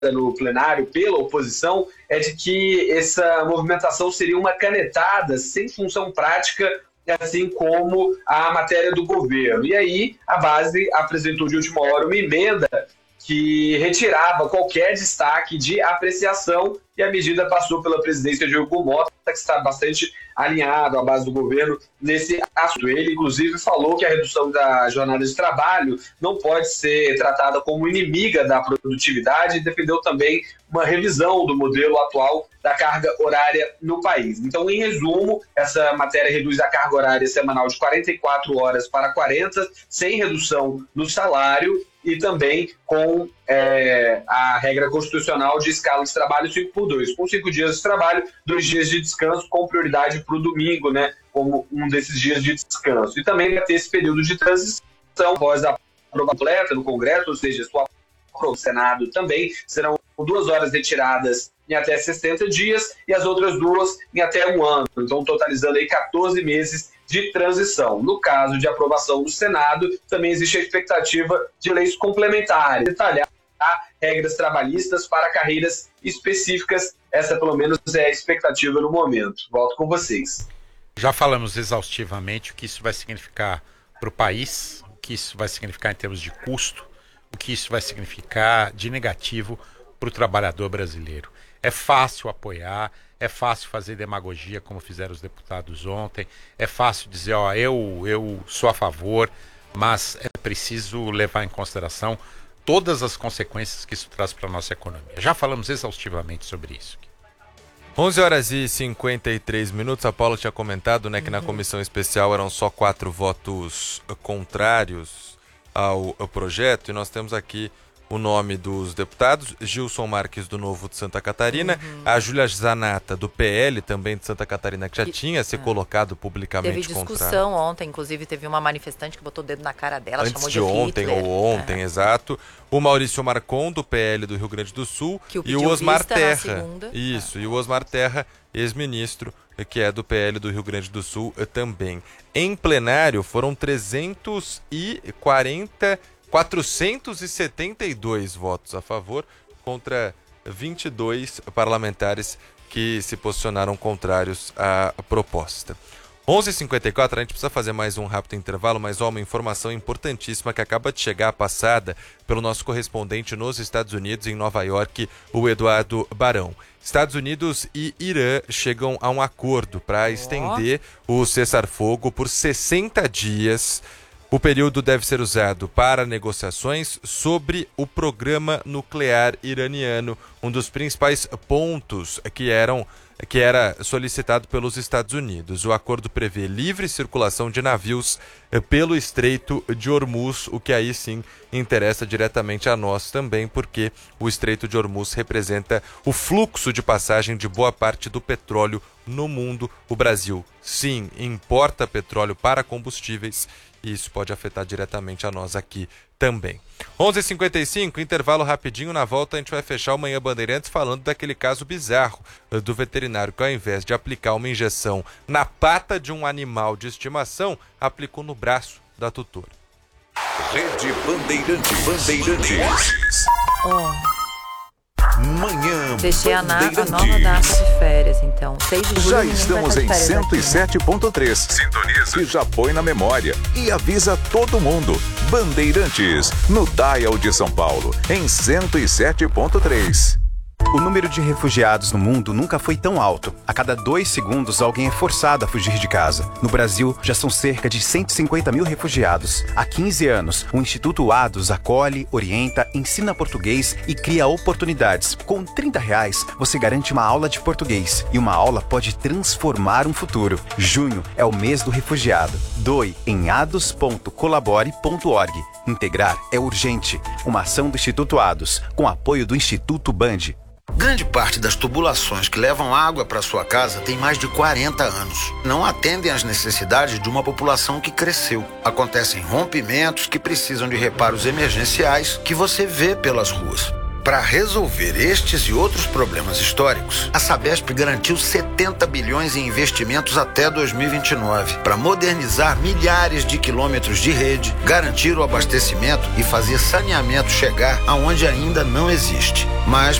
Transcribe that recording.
no plenário pela oposição é de que essa movimentação seria uma canetada sem função prática, assim como a matéria do governo. E aí a base apresentou de última hora uma emenda que retirava qualquer destaque de apreciação, e a medida passou pela presidência de Hugo Mota, que está bastante alinhado à base do governo nesse assunto. Ele, inclusive, falou que a redução da jornada de trabalho não pode ser tratada como inimiga da produtividade e defendeu também uma revisão do modelo atual da carga horária no país. Então, em resumo, essa matéria reduz a carga horária semanal de 44 horas para 40, sem redução no salário, e também com a regra constitucional de escala de trabalho 5x2, com 5 dias de trabalho, 2 dias de descanso, com prioridade para o domingo, né, como um desses dias de descanso. E também vai ter esse período de transição após a aprovação completa no Congresso, ou seja, sua no Senado também, serão 2 horas retiradas em até 60 dias e as outras 2 em até 1 ano, então totalizando aí 14 meses de transição. No caso de aprovação do Senado, também existe a expectativa de leis complementares, detalhar regras trabalhistas para carreiras específicas. Essa, pelo menos, é a expectativa no momento. Volto com vocês. Já falamos exaustivamente o que isso vai significar para o país, o que isso vai significar em termos de custo, o que isso vai significar de negativo para o trabalhador brasileiro. É fácil apoiar, é fácil fazer demagogia, como fizeram os deputados ontem, é fácil dizer, eu sou a favor, mas é preciso levar em consideração todas as consequências que isso traz para a nossa economia. Já falamos exaustivamente sobre isso. 11h53, a Paula tinha comentado, né, que na comissão especial eram só 4 votos contrários ao projeto, e nós temos aqui o nome dos deputados: Gilson Marques, do Novo de Santa Catarina, a Júlia Zanata, do PL, também de Santa Catarina, que já tinha se colocado publicamente contra. Teve discussão ontem, inclusive teve uma manifestante que botou o dedo na cara dela, antes chamou de ontem Hitler. ou ontem, exato. O Maurício Marcon, do PL do Rio Grande do Sul, e o Osmar Terra. Isso, e o Osmar Terra, ex-ministro, que é do PL do Rio Grande do Sul também. Em plenário foram 472 votos a favor contra 22 parlamentares que se posicionaram contrários à proposta. 11h54, a gente precisa fazer mais um rápido intervalo, mas uma informação importantíssima que acaba de chegar, passada pelo nosso correspondente nos Estados Unidos, em Nova York, o Eduardo Barão. Estados Unidos e Irã chegam a um acordo para estender o cessar-fogo por 60 dias. O período deve ser usado para negociações sobre o programa nuclear iraniano, um dos principais pontos que era solicitado pelos Estados Unidos. O acordo prevê livre circulação de navios pelo Estreito de Hormuz, o que aí sim interessa diretamente a nós também, porque o Estreito de Hormuz representa o fluxo de passagem de boa parte do petróleo no mundo. O Brasil, sim, importa petróleo para combustíveis, e isso pode afetar diretamente a nós aqui também. 11h55, intervalo rapidinho. Na volta a gente vai fechar o Manhã Bandeirantes falando daquele caso bizarro do veterinário que, ao invés de aplicar uma injeção na pata de um animal de estimação, aplicou no braço da tutora. Rede Bandeirantes. Manhã Deixei a nova data de férias, então. 6 de julho. Já estamos em 107.3. Sintoniza e já põe na memória. E avisa todo mundo. Bandeirantes, no Dial de São Paulo, em 107.3. O número de refugiados no mundo nunca foi tão alto. A cada 2 segundos, alguém é forçado a fugir de casa. No Brasil, já são cerca de 150 mil refugiados. Há 15 anos, o Instituto ADOS acolhe, orienta, ensina português e cria oportunidades. Com R$30, você garante uma aula de português. E uma aula pode transformar um futuro. Junho é o mês do refugiado. Doe em ados.colabore.org. Integrar é urgente. Uma ação do Instituto ADOS, com apoio do Instituto Band. Grande parte das tubulações que levam água para sua casa tem mais de 40 anos. Não atendem às necessidades de uma população que cresceu. Acontecem rompimentos que precisam de reparos emergenciais que você vê pelas ruas. Para resolver estes e outros problemas históricos, a Sabesp garantiu 70 bilhões em investimentos até 2029 para modernizar milhares de quilômetros de rede, garantir o abastecimento e fazer saneamento chegar aonde ainda não existe. Mas